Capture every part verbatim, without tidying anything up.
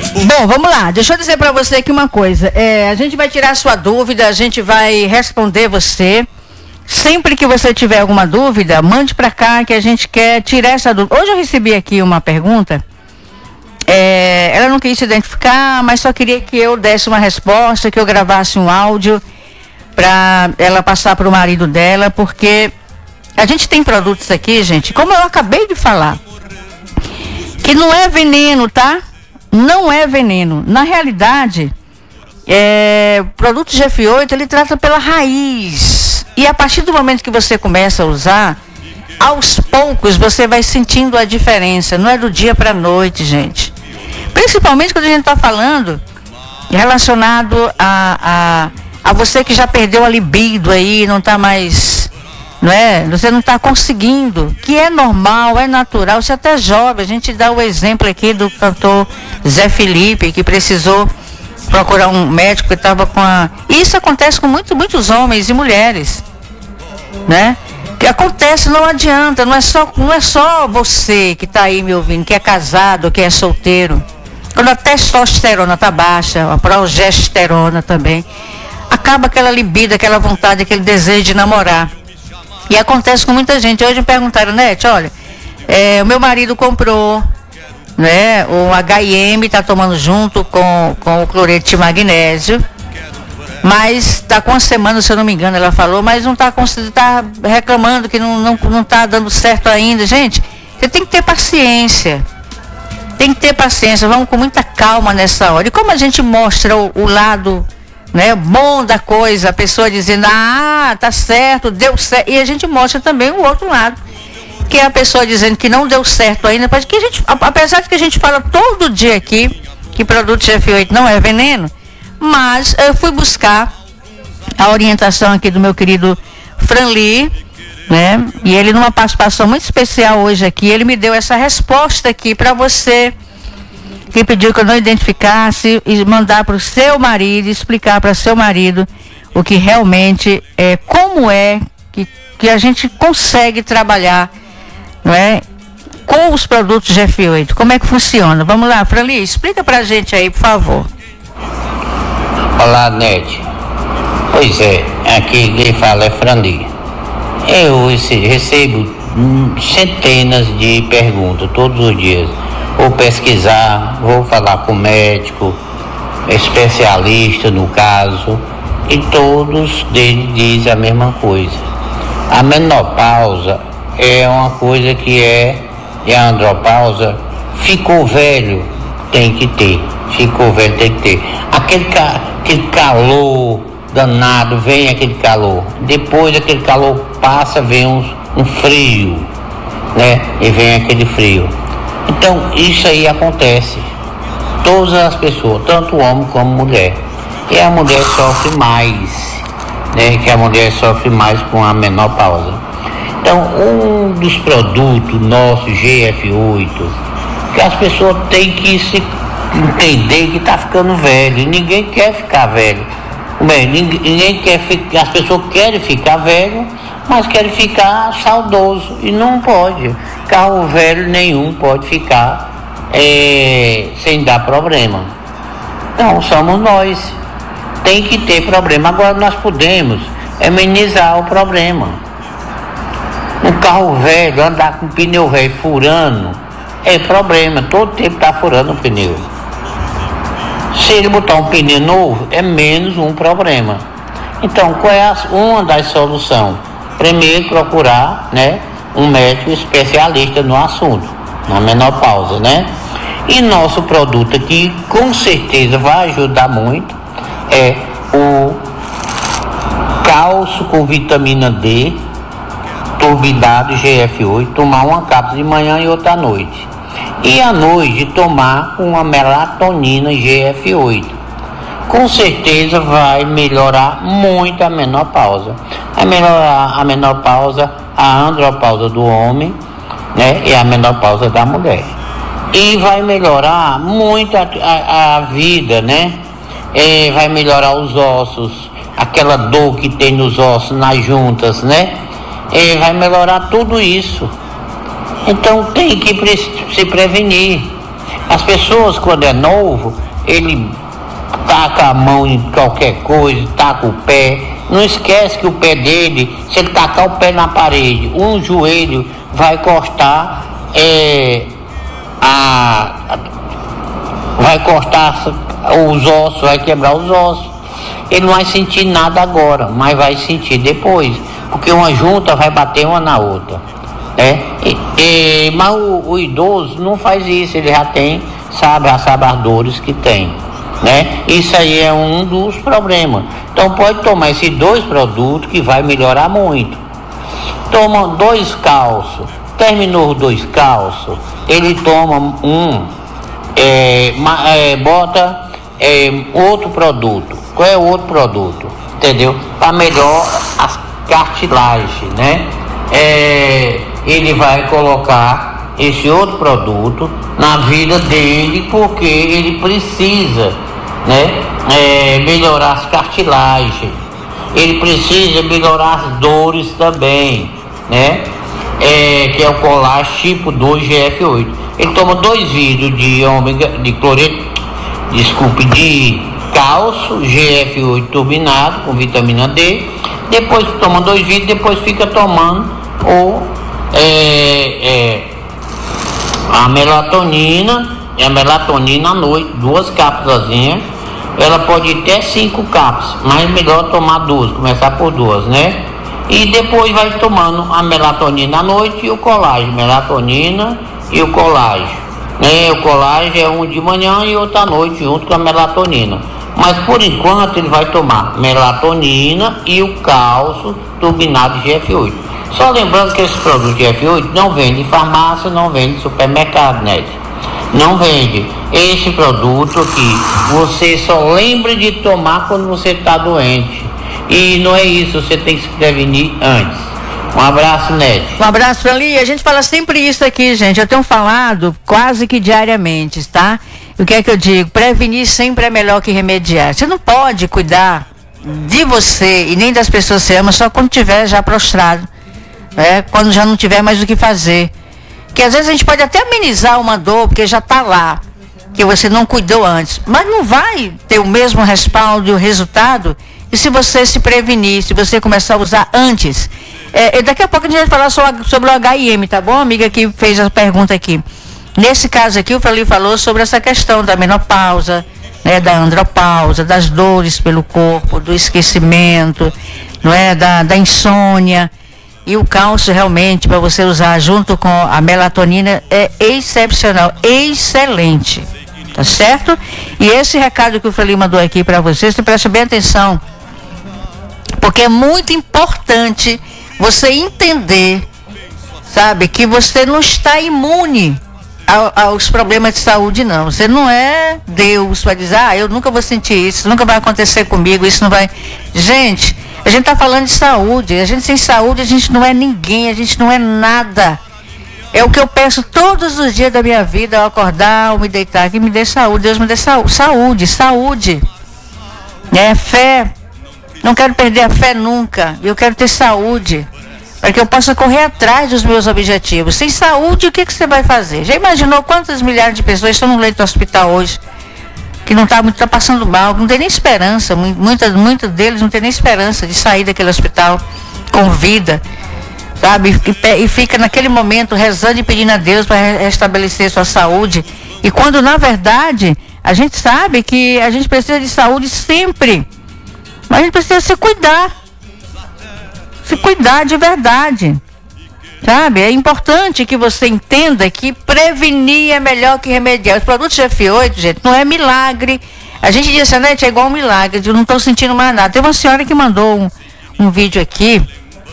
Bom, vamos lá, deixa eu dizer pra você aqui uma coisa, é, a gente vai tirar a sua dúvida, a gente vai responder você. Sempre que você tiver alguma dúvida, mande pra cá que a gente quer tirar essa dúvida. Hoje eu recebi aqui uma pergunta, é, ela não quis se identificar, mas só queria que eu desse uma resposta, que eu gravasse um áudio pra ela passar pro marido dela, porque a gente tem produtos aqui, gente, como eu acabei de falar, que não é veneno, tá? Não é veneno. Na realidade, é, o produto G F oito, ele trata pela raiz. E a partir do momento que você começa a usar, aos poucos você vai sentindo a diferença. Não é do dia para a noite, gente. Principalmente quando a gente está falando relacionado a, a, a você que já perdeu a libido aí, não está mais, não é? Você não está conseguindo, que é normal, é natural. Você é até jovem. A gente dá o exemplo aqui do cantor Zé Felipe, que precisou procurar um médico que estava com a... Isso acontece com muito, muitos homens e mulheres, né? Que acontece, não adianta, não é só, não é só você que está aí me ouvindo, que é casado, que é solteiro. Quando a testosterona está baixa, a progesterona também, acaba aquela libido, aquela vontade, aquele desejo de namorar. E acontece com muita gente. Hoje me perguntaram, Nete, olha, é, o meu marido comprou, né, o H I M, está tomando junto com, com o cloreto de magnésio, mas está com uma semana, se eu não me engano, ela falou, mas não está tá reclamando que não não não está dando certo ainda. Gente, você tem que ter paciência, tem que ter paciência, vamos com muita calma nessa hora. E como a gente mostra o, o lado, né, bom da coisa, a pessoa dizendo, ah, tá certo, deu certo, e a gente mostra também o outro lado, que é a pessoa dizendo que não deu certo ainda, porque a gente, apesar de que a gente fala todo dia aqui que produto G F oito não é veneno, mas eu fui buscar a orientação aqui do meu querido Franli, né? E ele, numa participação muito especial hoje aqui, ele me deu essa resposta aqui para você que pediu que eu não identificasse, e mandar para o seu marido, explicar para seu marido o que realmente é, como é que, que a gente consegue trabalhar, não é, com os produtos G F oito. Como é que funciona? Vamos lá, Franli, explica pra gente aí, por favor. Olá, Nete. Pois é, aqui quem fala é Franli. Eu recebo centenas de perguntas todos os dias. Vou pesquisar, vou falar com médico, especialista no caso, e todos eles dizem a mesma coisa. A menopausa é uma coisa que é, é a andropausa, ficou velho, tem que ter, ficou velho, tem que ter. Aquele, aquele calor danado, vem aquele calor, depois aquele calor passa, vem um, um frio, né, e vem aquele frio. Então, isso aí acontece, todas as pessoas, tanto homem como mulher, e a mulher sofre mais, né, que a mulher sofre mais com a menopausa. Então, um dos produtos nossos G F oito, que as pessoas têm que se entender que está ficando velho, e ninguém quer ficar velho. Bem, ninguém, ninguém quer ficar, as pessoas querem ficar velho, mas querem ficar saudoso, e não pode. Carro velho nenhum pode ficar é, sem dar problema. Então, somos nós. Tem que ter problema. Agora nós podemos amenizar o problema. Um carro velho, andar com pneu velho furando, é problema, todo tempo está furando o pneu. Se ele botar um pneu novo, é menos um problema. Então, qual é a, uma das soluções? Primeiro, procurar, né, um médico especialista no assunto, na menopausa, né? E nosso produto aqui, com certeza, vai ajudar muito, é o cálcio com vitamina D, turbidado G F oito, tomar uma cápsula de manhã e outra à noite. E à noite tomar uma melatonina G F oito. Com certeza vai melhorar muito a menopausa. Vai melhorar a menopausa, a andropausa do homem, né? E a menopausa da mulher. E vai melhorar muito a, a, a vida, né? E vai melhorar os ossos, aquela dor que tem nos ossos, nas juntas, né? E vai melhorar tudo isso. Então tem que se prevenir. As pessoas, quando é novo, ele taca a mão em qualquer coisa, taca o pé. Não esquece que o pé dele, se ele tacar o pé na parede, um joelho vai cortar, é, a, a, vai cortar os ossos, vai quebrar os ossos. Ele não vai sentir nada agora, mas vai sentir depois, porque uma junta vai bater uma na outra, né? E, e, mas o, o idoso não faz isso, ele já tem, sabe, já sabe as dores que tem, né? Isso aí é um dos problemas. Então pode tomar esses dois produtos que vai melhorar muito. Toma dois calços, terminou os dois calços, ele toma um, é, é, bota é, outro produto. Qual é o outro produto? Entendeu? Para melhor as cartilagens, né? É, ele vai colocar esse outro produto na vida dele, porque ele precisa, né? É, melhorar as cartilagens. Ele precisa melhorar as dores também, né? É, que é o colágeno tipo dois G F oito. Ele toma dois vidros de ômega, de cloreto, desculpe, de cálcio G F oito turbinado com vitamina D. Depois toma dois vidros, depois fica tomando o é, é, a melatonina, a melatonina à noite, duas cápsulazinhas. Ela pode ir até cinco cápsulas, mas é melhor tomar duas, começar por duas, né? E depois vai tomando a melatonina à noite e o colágeno, melatonina e o colágeno, né? O colágeno é um de manhã e outro à noite junto com a melatonina. Mas por enquanto ele vai tomar melatonina e o cálcio turbinado G F oito. Só lembrando que esse produto G F oito não vende em farmácia, não vende em supermercado, né? Não vende. Esse produto aqui, você só lembra de tomar quando você está doente. E não é isso, você tem que se prevenir antes. Um abraço, Nete. Um abraço, Frali. A gente fala sempre isso aqui, gente. Eu tenho falado quase que diariamente, tá? O que é que eu digo? Prevenir sempre é melhor que remediar. Você não pode cuidar de você e nem das pessoas que você ama só quando tiver já prostrado, né? Quando já não tiver mais o que fazer. Que às vezes a gente pode até amenizar uma dor, porque já está lá, que você não cuidou antes. Mas não vai ter o mesmo respaldo e o resultado e se você se prevenir, se você começar a usar antes. É, daqui a pouco a gente vai falar sobre, sobre o H I M, tá bom? A amiga que fez a pergunta aqui. Nesse caso aqui, o Frali falou sobre essa questão da menopausa, né, da andropausa, das dores pelo corpo, do esquecimento, não é, da, da insônia. E o cálcio realmente, para você usar junto com a melatonina, é excepcional, excelente, tá certo? E esse recado que o Frali mandou aqui para vocês, você preste bem atenção, porque é muito importante você entender, sabe, que você não está imune aos problemas de saúde, não. Você não é Deus para dizer, ah, eu nunca vou sentir isso, nunca vai acontecer comigo, isso não vai... Gente, a gente está falando de saúde, a gente sem saúde, a gente não é ninguém, a gente não é nada. É o que eu peço todos os dias da minha vida, ao acordar, ao me deitar, que me dê saúde, Deus me dê saúde, saúde, saúde. É, fé, não quero perder a fé nunca, eu quero ter saúde, para que eu possa correr atrás dos meus objetivos. Sem saúde, o que, que você vai fazer? Já imaginou quantas milhares de pessoas estão no leito do hospital hoje, que não está tá passando mal, não tem nem esperança, muitas muitas deles não tem nem esperança de sair daquele hospital com vida, sabe? E, e fica naquele momento rezando e pedindo a Deus para restabelecer sua saúde. E quando, na verdade, a gente sabe que a gente precisa de saúde sempre, mas a gente precisa se cuidar. Se cuidar de verdade, sabe? É importante que você entenda que prevenir é melhor que remediar. Os produtos G F oito, gente, não é milagre. A gente diz, a net é igual um milagre, eu não estou sentindo mais nada. Tem uma senhora que mandou um, um vídeo aqui,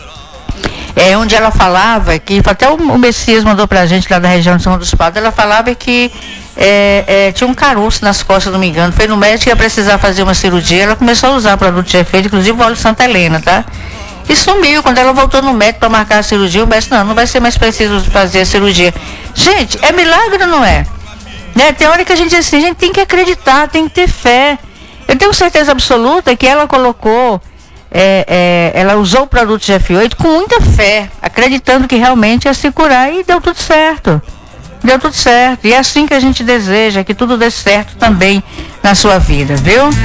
é, onde ela falava que, até o, o Messias mandou pra gente lá da região de São dos Patos, ela falava que é, é, tinha um caroço nas costas, se não me engano. Foi no médico, ia precisar fazer uma cirurgia, ela começou a usar produto G F oito, inclusive o óleo Santa Helena, tá? E sumiu. Quando ela voltou no médico para marcar a cirurgia, o médico, não, não vai ser mais preciso fazer a cirurgia. Gente, é milagre ou não é? Né? Tem hora que a gente diz assim, a gente tem que acreditar, tem que ter fé. Eu tenho certeza absoluta que ela colocou, é, é, ela usou o produto G F oito com muita fé, acreditando que realmente ia se curar, e deu tudo certo. deu tudo certo. E é assim que a gente deseja, que tudo dê certo também na sua vida, viu?